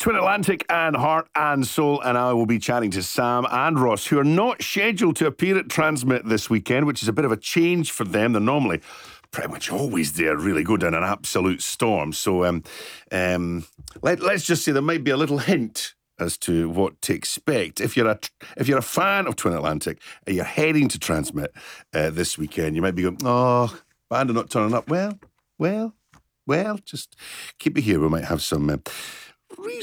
Twin Atlantic and Heart and Soul, and I will be chatting to Sam and Ross, who are not scheduled to appear at Transmit this weekend, which is a bit of a change for them. They're normally pretty much always there, really go down an absolute storm. So let's just say there might be a little hint as to what to expect. If you're a fan of Twin Atlantic and you're heading to Transmit this weekend, you might be going, oh, band are not turning up. Well, just keep it here. We might have some